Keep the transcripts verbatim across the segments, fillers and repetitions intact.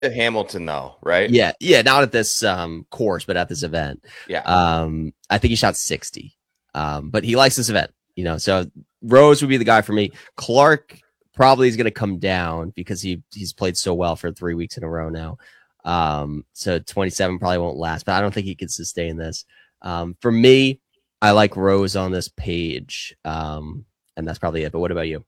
Hamilton, though, right? Yeah, yeah, not at this um course, but at this event. Yeah. Um, I think he shot sixty. Um, but he likes this event, you know. So Rose would be the guy for me. Clark probably is going to come down because he he's played so well for three weeks in a row now. Um, so twenty-seven probably won't last, but I don't think he could sustain this. Um, for me, I like Rose on this page. Um, and that's probably it. But what about you?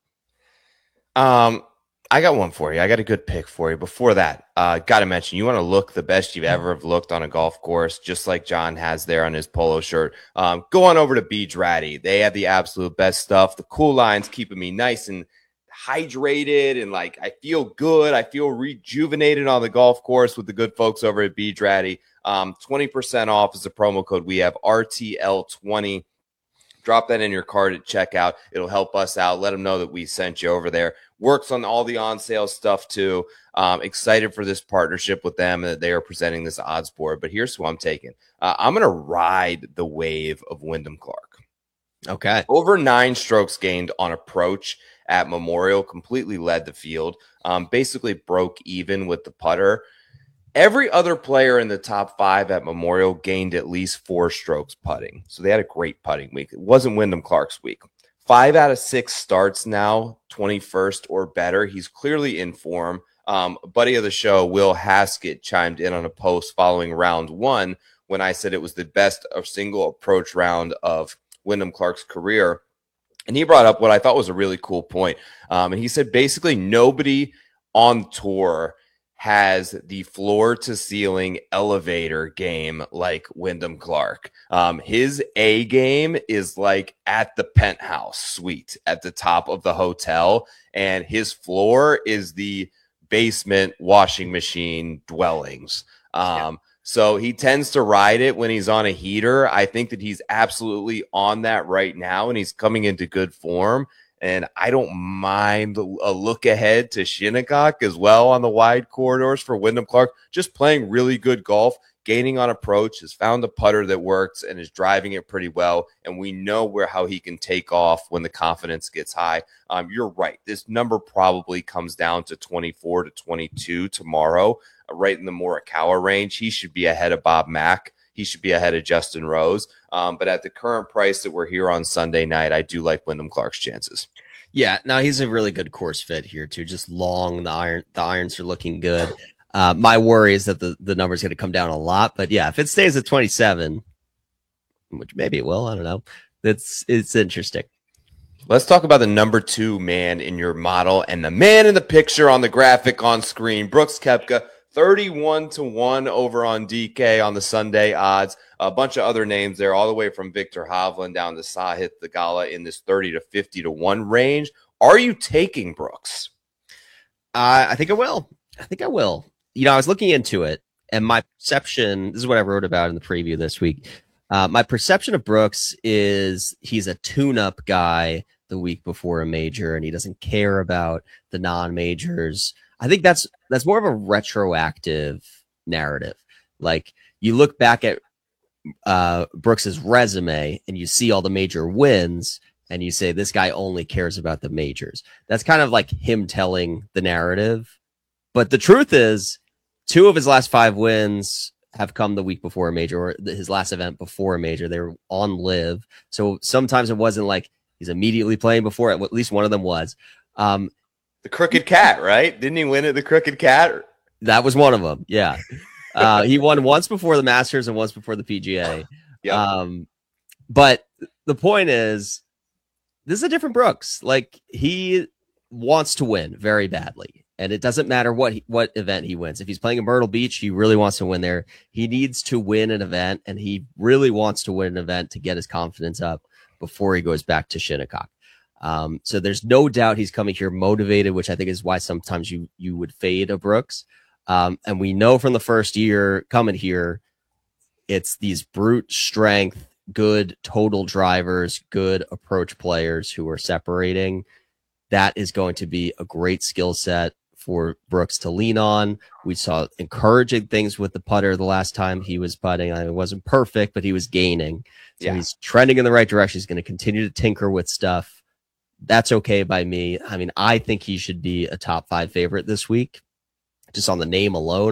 Um, I got one for you. I got a good pick for you. Before that, uh, got to mention you want to look the best you've ever have looked on a golf course, just like John has there on his polo shirt. Um, go on over to Beach Ratty. They have the absolute best stuff. The cool lines keeping me nice and hydrated, and like I feel good. I feel rejuvenated on the golf course with the good folks over at Beach Ratty. Um, twenty percent off is the promo code. We have R T L twenty. Drop that in your cart at checkout. It'll help us out. Let them know that we sent you over there. Works on all the on-sale stuff, too. Um, excited for this partnership with them and that they are presenting this odds board. But here's who I'm taking. Uh, I'm going to ride the wave of Wyndham Clark. Okay. Over nine strokes gained on approach at Memorial. Completely led the field. Um, basically broke even with the putter. Every other player in the top five at Memorial gained at least four strokes putting. So they had a great putting week. It wasn't Wyndham Clark's week. Five out of six starts now, twenty-first or better. He's clearly in form. Um, buddy of the show, Will Haskett, chimed in on a post following round one when I said it was the best of single approach round of Wyndham Clark's career. And he brought up what I thought was a really cool point. Um, and he said basically nobody on tour has the floor to ceiling elevator game like Wyndham Clark. Um, his A game is like at the penthouse suite at the top of the hotel, and his floor is the basement washing machine dwellings. Um, yeah. So he tends to ride it when he's on a heater. I think that he's absolutely on that right now, and he's coming into good form. And I don't mind a look ahead to Shinnecock as well on the wide corridors for Wyndham Clark. Just playing really good golf, gaining on approach, has found a putter that works and is driving it pretty well. And we know where how he can take off when the confidence gets high. Um, you're right. This number probably comes down to twenty-four to twenty-two tomorrow, uh, right in the Morikawa range. He should be ahead of Bob Mack. He should be ahead of Justin Rose. Um, but at the current price that we're here on Sunday night, I do like Wyndham Clark's chances. Yeah, now he's a really good course fit here too. Just long, the iron, the irons are looking good. Uh, my worry is that the the number's going to come down a lot, but yeah, if it stays at twenty-seven, which maybe it will, I don't know. It's it's interesting. Let's talk about the number two man in your model and the man in the picture on the graphic on screen, Brooks Koepka. thirty-one to one over on D K on the Sunday odds. A bunch of other names there, all the way from Victor Hovland down to Sahith Theegala in this thirty to fifty to one range. Are you taking Brooks? Uh, I think I will. I think I will. You know, I was looking into it, and my perception, this is what I wrote about in the preview this week. Uh, my perception of Brooks is he's a tune-up guy the week before a major, and he doesn't care about the non-majors. I think that's that's more of a retroactive narrative. Like, you look back at uh, Brooks's resume and you see all the major wins, and you say this guy only cares about the majors. That's kind of like him telling the narrative. But the truth is, two of his last five wins have come the week before a major, or his last event before a major. They were on live, so sometimes it wasn't like he's immediately playing before it. At least one of them was. Um, The Crooked Cat, right? Didn't he win at the Crooked Cat? That was one of them. Yeah. Uh, he won once before the Masters and once before the P G A. Yep. Um, but the point is, this is a different Brooks. Like, he wants to win very badly. And it doesn't matter what he, what event he wins. If he's playing in Myrtle Beach, he really wants to win there. He needs to win an event, and he really wants to win an event to get his confidence up before he goes back to Shinnecock. Um, so there's no doubt he's coming here motivated, which I think is why sometimes you you would fade a Brooks. Um, and we know from the first year coming here, it's these brute strength, good total drivers, good approach players who are separating. That is going to be a great skill set for Brooks to lean on. We saw encouraging things with the putter the last time he was putting. I mean, it wasn't perfect, but he was gaining. So yeah. He's trending in the right direction. He's going to continue to tinker with stuff. That's okay by me. I mean, I think he should be a top five favorite this week. just on the name alone.